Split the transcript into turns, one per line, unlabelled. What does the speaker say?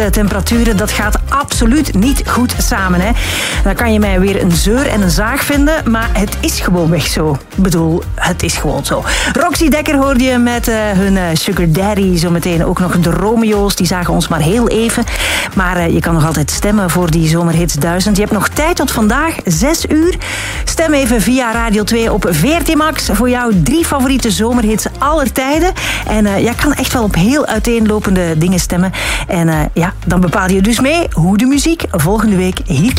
De temperaturen, dat gaat absoluut niet goed samen. Hè? Dan kan je mij weer een zeur en een zaag vinden, maar het is gewoonweg zo. Ik bedoel, het is gewoon zo. Roxy Dekker hoorde je met hun Sugar Daddy. Zometeen ook nog de Romeo's, die zagen ons maar heel even. Maar je kan nog altijd stemmen voor die Zomerhits 1000. Je hebt nog tijd tot vandaag, 6 uur. Stem even via Radio 2 op VRT Max voor jouw 3 favoriete zomerhits aller tijden. En jij kan echt wel op heel uiteenlopende dingen stemmen. En dan bepaal je dus mee hoe de muziek volgende week hier